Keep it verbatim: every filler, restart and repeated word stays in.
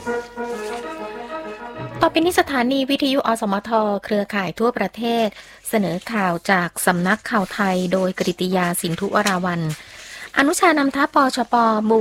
ต่อไปนี้สถานีวิทยุอสมทเครือข่ายทั่วประเทศเสนอข่าวจากสำนักข่าวไทยโดยกฤติยาสินธุวราวัลย์อนุชานำทัพปชป